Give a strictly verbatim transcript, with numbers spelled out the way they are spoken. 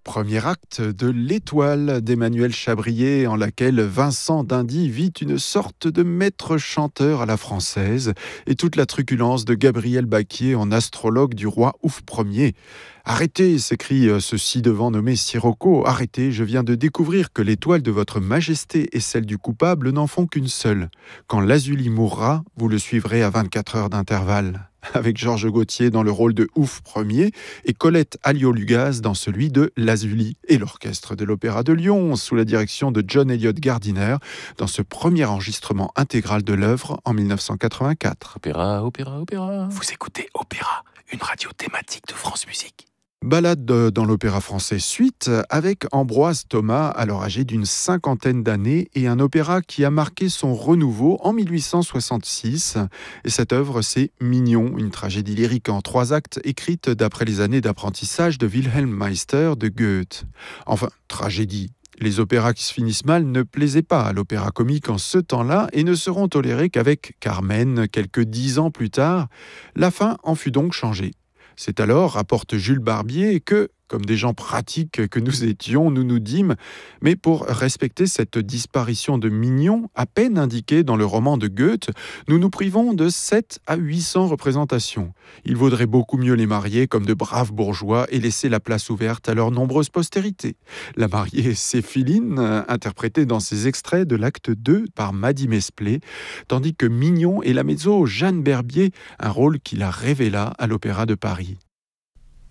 Premier acte de L'Étoile d'Emmanuel Chabrier, en laquelle Vincent d'Indy vit une sorte de maître chanteur à la française, et toute la truculence de Gabriel Baquier en astrologue du roi Ouf Ier. « Arrêtez !» s'écrie ce ci-devant nommé Sirocco. « Arrêtez, je viens de découvrir que l'étoile de votre majesté et celle du coupable n'en font qu'une seule. Quand Lazuli mourra, vous le suivrez à vingt-quatre heures d'intervalle. » Avec Georges Gautier dans le rôle de Ouf Ier et Colette Alliot-Lugaz dans celui de Lazuli, et l'orchestre de l'Opéra de Lyon sous la direction de John Eliot Gardiner dans ce premier enregistrement intégral de l'œuvre en mille neuf cent quatre-vingt-quatre. Opéra, opéra, opéra. Vous écoutez Opéra, une radio thématique de France Musique. Balade dans l'opéra français suite avec Ambroise Thomas, alors âgé d'une cinquantaine d'années, et un opéra qui a marqué son renouveau en mille huit cent soixante-six. Et cette œuvre, c'est Mignon, une tragédie lyrique en trois actes écrite d'après les années d'apprentissage de Wilhelm Meister de Goethe. Enfin, tragédie. Les opéras qui se finissent mal ne plaisaient pas à l'opéra comique en ce temps-là et ne seront tolérés qu'avec Carmen, quelques dix ans plus tard. La fin en fut donc changée. C'est alors, rapporte Jules Barbier, que, comme des gens pratiques que nous étions, nous nous dîmes, mais pour respecter cette disparition de Mignon, à peine indiquée dans le roman de Goethe, nous nous privons de sept à huit cents représentations. Il vaudrait beaucoup mieux les marier comme de braves bourgeois et laisser la place ouverte à leur nombreuse postérité. La mariée Céphiline, interprétée dans ces extraits de l'acte deux par Maddy Mesplé, tandis que Mignon est la mezzo Jeanne Berbier, un rôle qui la révéla à l'Opéra de Paris.